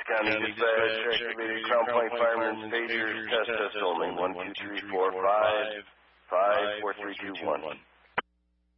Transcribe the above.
County Dispatch, activated Crown Point Fireman's Pagers, test only, 1, 2, 3, 4, 5, 5, 4, 3, 2, 1.